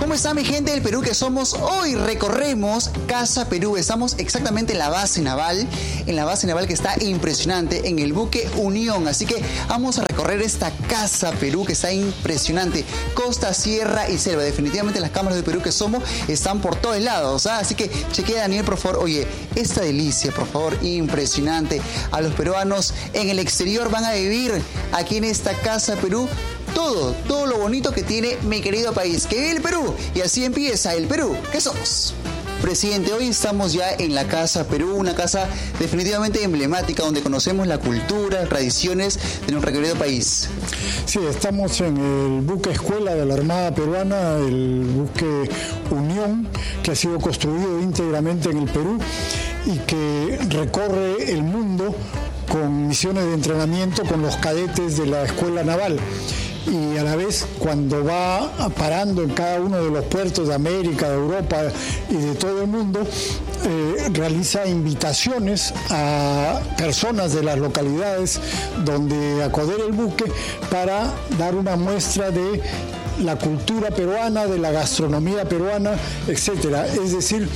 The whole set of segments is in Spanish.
¿Cómo está mi gente del Perú que somos? Hoy recorremos Casa Perú. Estamos exactamente en la base naval que está impresionante, en el buque Unión. Así que vamos a recorrer esta Casa Perú que está impresionante. Costa, sierra y selva. Definitivamente las cámaras de Perú que somos están por todos lados, ¿ah? Así que chequea, Daniel, por favor. Oye, esta delicia, por favor, impresionante. A los peruanos en el exterior van a vivir aquí en esta Casa Perú todo lo bonito que tiene mi querido país, que vive el Perú. Y así empieza el Perú que somos. Presidente, hoy estamos ya en la Casa Perú, una casa definitivamente emblemática donde conocemos la cultura, tradiciones de nuestro querido país. Sí, estamos en el buque escuela de la Armada Peruana, el buque Unión, que ha sido construido íntegramente en el Perú y que recorre el mundo con misiones de entrenamiento con los cadetes de la Escuela Naval. Y a la vez, cuando va parando en cada uno de los puertos de América, de Europa y de todo el mundo, realiza invitaciones a personas de las localidades donde acodera el buque para dar una muestra de la cultura peruana, de la gastronomía peruana, etcétera. Es decir,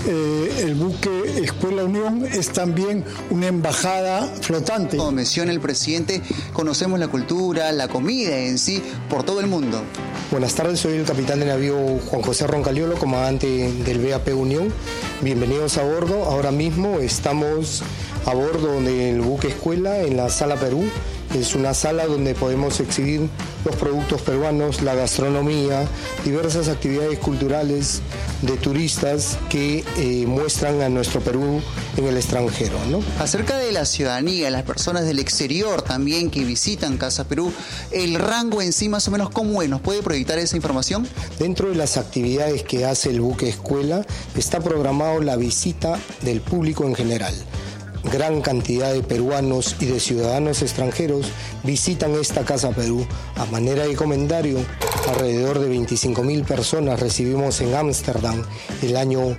el buque Escuela Unión es también una embajada flotante. Como menciona el presidente, conocemos la cultura, la comida en sí, por todo el mundo. Buenas tardes, soy el capitán de navío Juan José Roncaliolo, comandante del BAP Unión. Bienvenidos a bordo. Ahora mismo estamos a bordo del buque Escuela en la Sala Perú. Es una sala donde podemos exhibir los productos peruanos, la gastronomía, diversas actividades culturales de turistas que muestran a nuestro Perú en el extranjero, ¿no? Acerca de la ciudadanía, las personas del exterior también que visitan Casa Perú, el rango en sí más o menos ¿cómo es? ¿Nos puede proyectar esa información? Dentro de las actividades que hace el buque escuela está programado la visita del público en general. Gran cantidad de peruanos y de ciudadanos extranjeros visitan esta Casa Perú. A manera de comentario, alrededor de 25.000 personas recibimos en Ámsterdam el año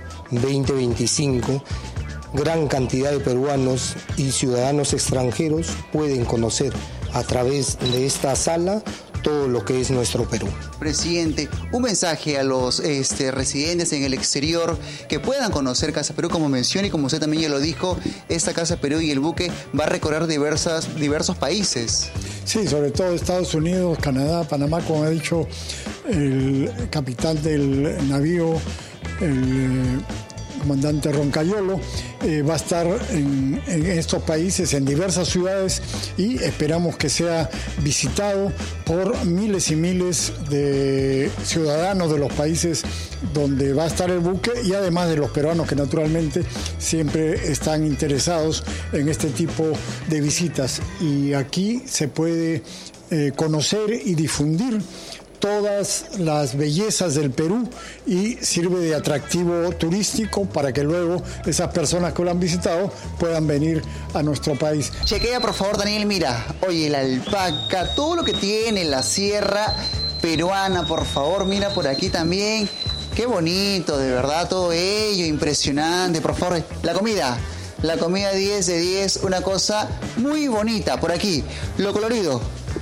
2025. Gran cantidad de peruanos y ciudadanos extranjeros pueden conocer a través de esta sala todo lo que es nuestro Perú. Presidente, un mensaje a los residentes en el exterior que puedan conocer Casa Perú, como menciona y como usted también ya lo dijo, esta Casa Perú y el buque va a recorrer diversos países. Sí, sobre todo Estados Unidos, Canadá, Panamá, como ha dicho el capitán del navío, el comandante Roncaliolo, va a estar en estos países, en diversas ciudades, y esperamos que sea visitado por miles y miles de ciudadanos de los países donde va a estar el buque, y además de los peruanos que naturalmente siempre están interesados en este tipo de visitas. Y aquí se puede conocer y difundir todas las bellezas del Perú y sirve de atractivo turístico para que luego esas personas que lo han visitado puedan venir a nuestro país. Chequea por favor, Daniel, mira, oye, la alpaca, todo lo que tiene la sierra peruana, por favor, mira por aquí también, qué bonito, de verdad, todo ello, impresionante, por favor, la comida 10 de 10, una cosa muy bonita, por aquí, lo colorido,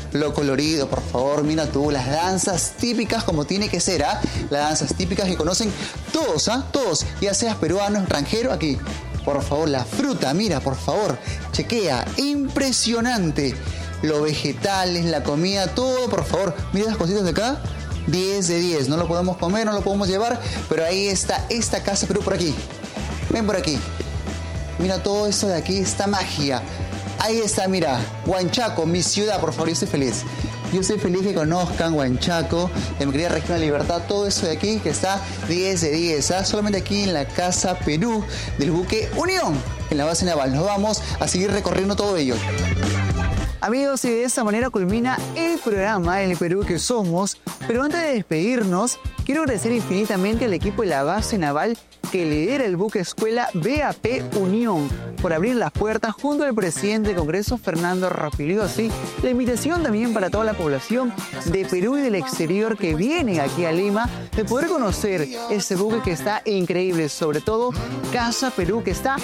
por favor, mira tú, las danzas típicas como tiene que ser, ¿ah? Las danzas típicas que conocen todos, ¿ah? Todos, ya seas peruano, extranjero, aquí, por favor, la fruta, mira, por favor, chequea, impresionante, los vegetales, la comida, todo, por favor, mira las cositas de acá, 10 de 10, no lo podemos comer, no lo podemos llevar, pero ahí está esta Casa Perú por aquí, ven por aquí, mira todo esto de aquí, esta magia. Ahí está, mira, Huanchaco, mi ciudad, por favor, yo estoy feliz. Yo estoy feliz que conozcan Huanchaco, de mi querida región de Libertad, todo eso de aquí que está 10 de 10, ¿ah? Solamente aquí en la Casa Perú del buque Unión, en la base naval. Nos vamos a seguir recorriendo todo ello. Amigos, y de esta manera culmina el programa en el Perú que somos. Pero antes de despedirnos, quiero agradecer infinitamente al equipo de la base naval que lidera el buque escuela BAP Unión por abrir las puertas junto al presidente del Congreso, Fernando Rapigliosi. La invitación también para toda la población de Perú y del exterior que vienen aquí a Lima de poder conocer este buque que está increíble, sobre todo Casa Perú, que está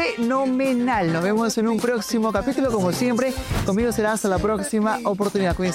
fenomenal. Nos vemos en un próximo capítulo, como siempre. Conmigo será hasta la próxima oportunidad. Cuídense.